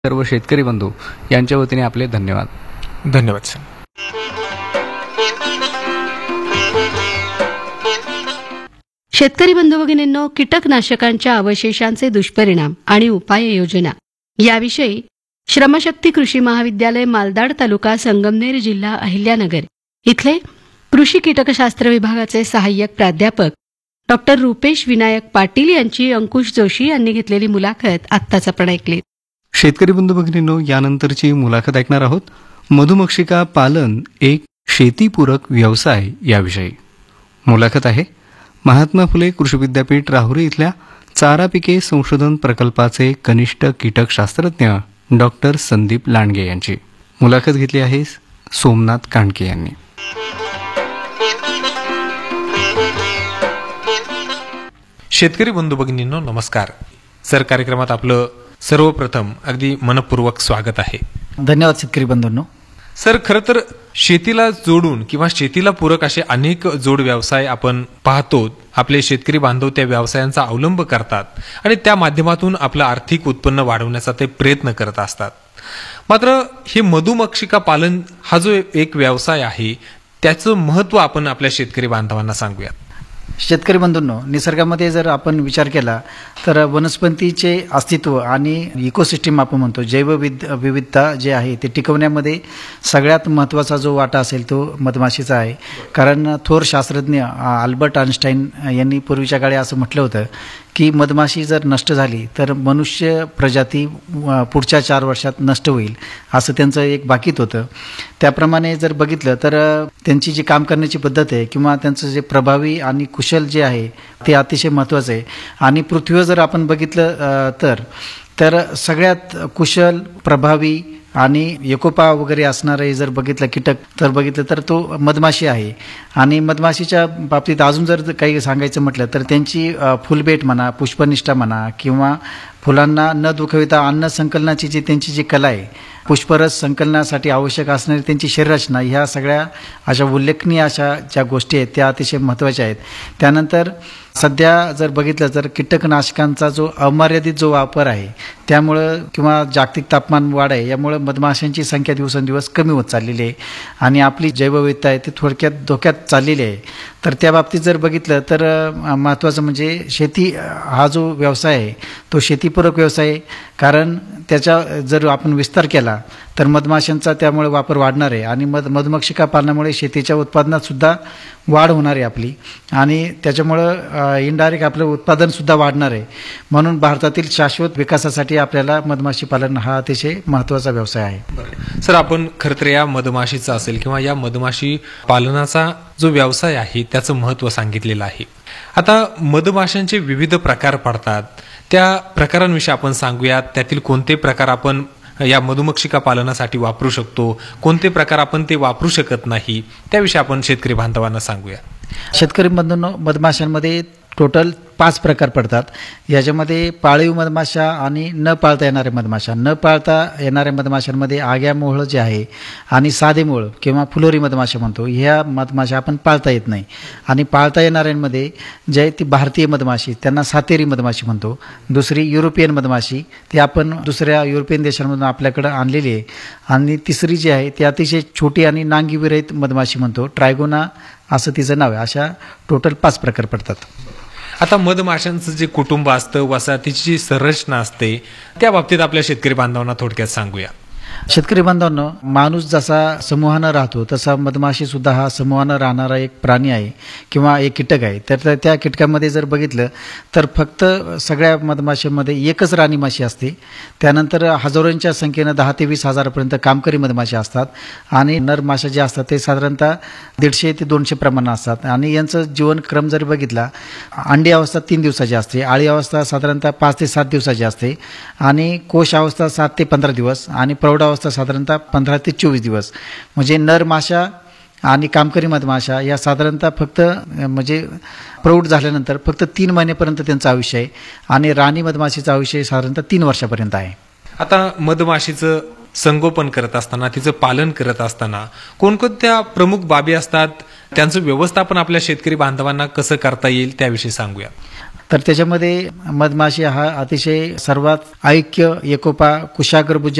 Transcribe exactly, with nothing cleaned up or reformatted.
सर्व शेतकरी बंधू यांच्या वतीने आपले धन्यवाद. धन्यवाद सर. शेतकरी बंधू भगिनींनो, कीटकनाशकांच्या अवशेषांचे दुष्परिणाम आणि उपाययोजना याविषयी श्रमशक्ती कृषी महाविद्यालय मालदाड तालुका संगमनेर जिल्हा अहिल्यानगर इथले कृषी कीटकशास्त्र विभागाचे सहाय्यक प्राध्यापक डॉक्टर रुपेश विनायक पाटील यांची अंकुश जोशी यांनी घेतलेली मुलाखत आत्ताच आपण ऐकली. शेतकरी बंधू भगिनींनो, यानंतरची मुलाखत ऐकणार आहोत मधुमक्षिका पालन एक शेतीपूरक व्यवसाय याविषयी. मुलाखत आहे महात्मा फुले कृषी विद्यापीठ राहुरी इथल्या चारा पिके संशोधन प्रकल्पाचे कनिष्ठ कीटकशास्त्रज्ञ डॉक्टर संदीप लांडगे यांची. मुलाखत घेतली आहे सोमनाथ कांडके यांनी. शेतकरी बंधू भगिनींनो, नमस्कार सर. कार्यक्रमात आपलं सर्वप्रथम अगदी मनपूर्वक स्वागत आहे. धन्यवाद शेतकरी बंधूंनो. सर, खरं तर शेतीला जोडून किंवा शेतीला पूरक असे अनेक जोड व्यवसाय आपण पाहतो. आपले शेतकरी बांधव त्या व्यवसायांचा अवलंब करतात आणि त्या माध्यमातून आपलं आर्थिक उत्पन्न वाढवण्याचा ते प्रयत्न करत असतात. मात्र हे मधुमक्षिका पालन हा जो एक व्यवसाय आहे त्याचं महत्त्व आपण आपल्या शेतकरी बांधवांना सांगूयात. शेतकरी बंधूंनो, निसर्गामध्ये जर आपण विचार केला तर वनस्पतीचे अस्तित्व आणि इकोसिस्टीम आपण म्हणतो जैवविद विविधता जे आहे ते टिकवण्यामध्ये सगळ्यात महत्त्वाचा जो वाटा असेल तो मधमाशीचा आहे. कारण थोर शास्त्रज्ञ अल्बर्ट आइन्स्टाईन यांनी पूर्वीच्या काळी असं म्हटलं होतं की मधमाशी जर नष्ट झाली तर मनुष्य प्रजाती पुढच्या चार वर्षात नष्ट होईल, असं त्यांचं एक बाकीत होतं. त्याप्रमाणे जर बघितलं तर त्यांची जी काम करण्याची पद्धत आहे किंवा त्यांचं जे प्रभावी आणि कुशल जे आहे ते अतिशय महत्त्वाचं आहे. आणि पृथ्वीवर जर आपण बघितलं तर तर सगळ्यात कुशल, प्रभावी आणि एकोपा वगैरे असणारे जर बघितलं कीटक तर बघितलं तर तो मधमाशी आहे. आणि मधमाशीच्या बाबतीत अजून जर काही सांगायचं म्हटलं तर त्यांची फुलबेट म्हणा, पुष्पनिष्ठा म्हणा किंवा फुलांना न दुखविता अन्न संकलनाची जी त्यांची जी कला आहे, पुष्परस संकलनासाठी आवश्यक असणारी त्यांची शरीररचना, ह्या सगळ्या अशा उल्लेखनीय अशा ज्या गोष्टी आहेत त्या अतिशय महत्त्वाच्या आहेत. त्यानंतर सध्या जर बघितलं तर कीटकनाशकांचा जो अमर्यादित जो वापर आहे त्यामुळं किंवा जागतिक तापमान वाढ आहे यामुळं मधमाशांची संख्या दिवसेंदिवस कमी होत चाललेली आहे आणि आपली जैवविविधता आहे ती थोडक्यात धोक्यात चाललेली आहे. तर त्या बाबतीत जर बघितलं तर महत्त्वाचं म्हणजे शेती हा जो व्यवसाय आहे तो शेतीपूरक व्यवसाय आहे. कारण त्याचा जर आपण विस्तार केला तर मधमाशांचा त्यामुळे वापर वाढणार आहे आणि मध मधुमक्षिका पालनामुळे शेतीच्या उत्पादनात सुद्धा वाढ होणार आहे आपली आणि त्याच्यामुळं इनडायरेक्ट आपलं उत्पादनसुद्धा वाढणार आहे. म्हणून भारतातील शाश्वत विकासासाठी आपल्याला मधमाशी पालन हा अतिशय महत्त्वाचा व्यवसाय आहे. सर, आपण खरं तर या मधमाशीचा असेल किंवा या मधमाशी पालनाचा जो व्यवसाय आहे त्याचं महत्त्व सांगितलेलं आहे. आता मधमाशांचे विविध प्रकार पडतात, त्या प्रकारांविषयी आपण सांगूयात. त्यातील कोणते प्रकार आपण या मधुमक्षिका पालनासाठी वापरू शकतो, कोणते प्रकार आपण ते वापरू शकत नाही, त्याविषयी आपण शेतकरी बांधवांना सांगूया. शेतकरी बंधूंनो, मधमाशांमध्ये टोटल पाच प्रकार पडतात. याच्यामध्ये पाळीव मधमाशा आणि न पाळता येणाऱ्या मधमाशा. न पाळता येणाऱ्या मधमाशांमध्ये आग्या मोहळ जे आहे आणि साधे मोळ किंवा फुलोरी मधमाशा म्हणतो, ह्या मधमाशा आपण पाळता येत नाही. आणि पाळता येणाऱ्यांमध्ये जे आहे ती भारतीय मधमाशी, त्यांना सातेरी मधमाशी म्हणतो. दुसरी युरोपियन मधमाशी, ती आपण दुसऱ्या युरोपियन देशांमधून आपल्याकडं आणलेली आहे. आणि तिसरी जी आहे ती अतिशय छोटी आणि नांगीविरहित मधमाशी म्हणतो, ट्रायगोना असं तिचं नाव आहे. अशा टोटल पाच प्रकार पडतात. आता मधमाशांचं जे कुटुंब असतं, वसाहतीची जी संरचना असते, त्या बाबतीत आपल्या शेतकरी बांधवांना थोडक्यात सांगूया. शेतकरी बांधवांनो, माणूस जसा समूहानं राहतो तसा मधमाशी सुद्धा हा समूहानं राहणारा एक प्राणी आहे किंवा एक कीटक आहे. तर त्या कीटकामध्ये जर बघितलं तर फक्त सगळ्या मधमाशीमध्ये एकच राणी माशी असते. त्यानंतर हजारोंच्या संख्येनं दहा ते वीस हजारापर्यंत कामकरी मधमाशी असतात आणि नर माशा जे असतात ते साधारणतः दीडशे ते दोनशे प्रमाणात असतात. आणि यांचं जीवनक्रम जर बघितला, अंडी अवस्था तीन दिवसाची असते, आळी अवस्था साधारणतः पाच ते सात दिवसाची असते आणि कोश अवस्था सात ते पंधरा दिवस आणि प्रौढ अवस्था साधारणतः पंधरा ते चोवीस दिवस. म्हणजे नर माशा आणि कामकरी मधमाशा या साधारणतः फक्त म्हणजे प्रौढ झाल्यानंतर फक्त तीन महिन्यापर्यंत त्यांचं आयुष्य आहे आणि राणी मधमाशीचं आयुष्य साधारणतः तीन वर्षापर्यंत आहे. आता मधमाशीचं संगोपन करत असताना, तिचं पालन करत असताना कोणकोणत्या प्रमुख बाबी असतात, त्यांचं व्यवस्थापन आपल्या शेतकरी बांधवांना कसं करता येईल त्याविषयी सांगूया. तर त्याच्यामध्ये मधमाशी हा अतिशय सर्वात ऐक्य एकोपा कुशाग्रभुज